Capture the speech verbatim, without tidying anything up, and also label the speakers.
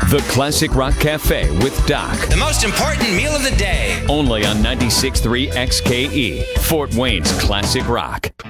Speaker 1: The Classic Rock Cafe with Doc.
Speaker 2: The most important meal of the day.
Speaker 1: Only on ninety-six point three X K E, Fort Wayne's Classic Rock.